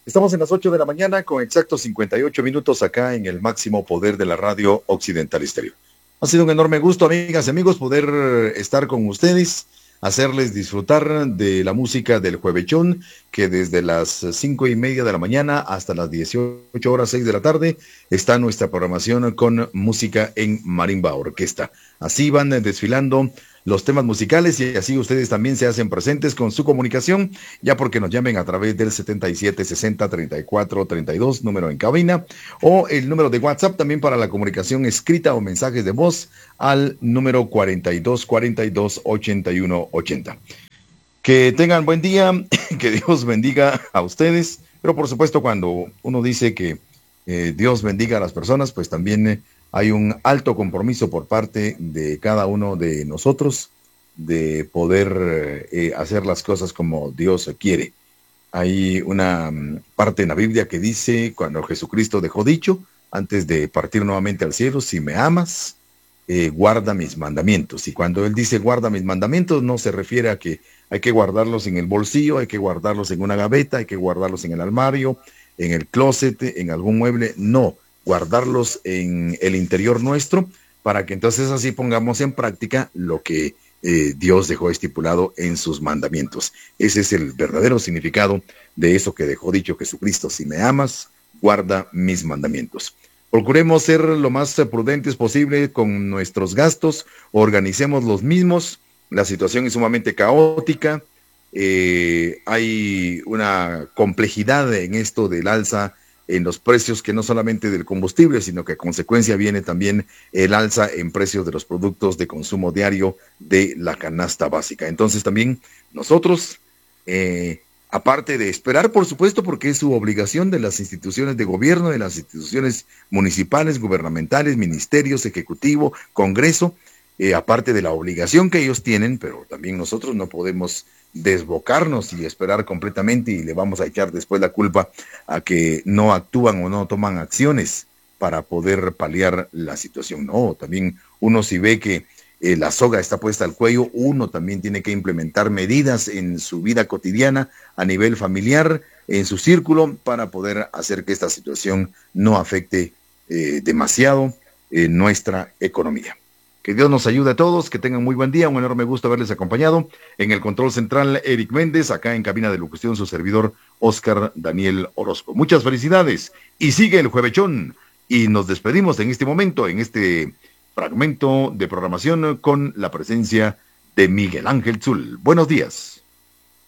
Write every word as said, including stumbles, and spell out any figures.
Estamos en las ocho de la mañana con exactos cincuenta y ocho minutos acá en el máximo poder de la radio Occidental Estéreo. Ha sido un enorme gusto, amigas y amigos, poder estar con ustedes, hacerles disfrutar de la música del Juevechón, que desde las cinco y media de la mañana hasta las dieciocho horas seis de la tarde está nuestra programación con música en marimba orquesta. Así van desfilando los temas musicales y así ustedes también se hacen presentes con su comunicación, ya porque nos llamen a través del setenta y siete sesenta treinta y cuatro treinta y dos, número en cabina, o el número de WhatsApp también para la comunicación escrita o mensajes de voz al número cuarenta y dos cuarenta y dos ochenta y uno ochenta. Que tengan buen día, que Dios bendiga a ustedes, pero por supuesto cuando uno dice que eh, Dios bendiga a las personas, pues también eh, hay un alto compromiso por parte de cada uno de nosotros de poder eh, hacer las cosas como Dios quiere. Hay una um, parte en la Biblia que dice, cuando Jesucristo dejó dicho, antes de partir nuevamente al cielo, si me amas, eh, guarda mis mandamientos. Y cuando Él dice guarda mis mandamientos, no se refiere a que hay que guardarlos en el bolsillo, hay que guardarlos en una gaveta, hay que guardarlos en el armario, en el closet, en algún mueble. No, guardarlos en el interior nuestro para que entonces así pongamos en práctica lo que eh, Dios dejó estipulado en sus mandamientos. Ese es el verdadero significado de eso que dejó dicho Jesucristo. Si me amas, guarda mis mandamientos. Procuremos ser lo más prudentes posible con nuestros gastos, organicemos los mismos. La situación es sumamente caótica, eh, hay una complejidad en esto del alza en los precios, que no solamente del combustible, sino que a consecuencia viene también el alza en precios de los productos de consumo diario de la canasta básica. Entonces también nosotros, eh, aparte de esperar, por supuesto, porque es su obligación de las instituciones de gobierno, de las instituciones municipales, gubernamentales, ministerios, ejecutivo, Congreso, eh, aparte de la obligación que ellos tienen, pero también nosotros no podemos desbocarnos y esperar completamente y le vamos a echar después la culpa a que no actúan o no toman acciones para poder paliar la situación. No, también uno si ve que eh, la soga está puesta al cuello, uno también tiene que implementar medidas en su vida cotidiana, a nivel familiar, en su círculo, para poder hacer que esta situación no afecte eh, demasiado eh, nuestra economía. Que Dios nos ayude a todos, que tengan muy buen día, un enorme gusto haberles acompañado. En el control central, Eric Méndez, acá en cabina de locución, su servidor, Oscar Daniel Orozco. Muchas felicidades, y sigue el Juevechón, y nos despedimos en este momento, en este fragmento de programación, con la presencia de Miguel Ángel Zul. Buenos días.